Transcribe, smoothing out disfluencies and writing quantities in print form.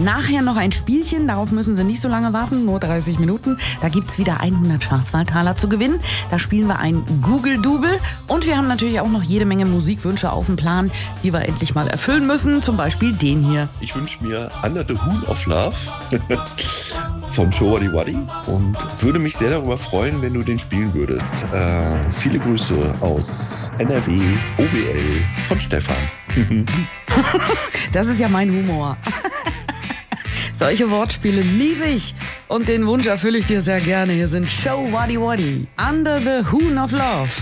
Nachher noch ein Spielchen, darauf müssen Sie nicht so lange warten, nur 30 Minuten. Da gibt's wieder 100 Schwarzwaldtaler zu gewinnen. Da spielen wir ein Google-Double. Und wir haben natürlich auch noch jede Menge Musikwünsche auf dem Plan, die wir endlich mal erfüllen müssen. Zum Beispiel den hier. Ich wünsche mir Under the Hoon of Love vom Show Waddy Waddy und würde mich sehr darüber freuen, wenn du den spielen würdest. Viele Grüße aus NRW, OWL von Stefan. Das ist ja mein Humor. Solche Wortspiele liebe ich und den Wunsch erfülle ich dir sehr gerne. Hier sind Show Waddy Waddy, Under the Hoon of Love.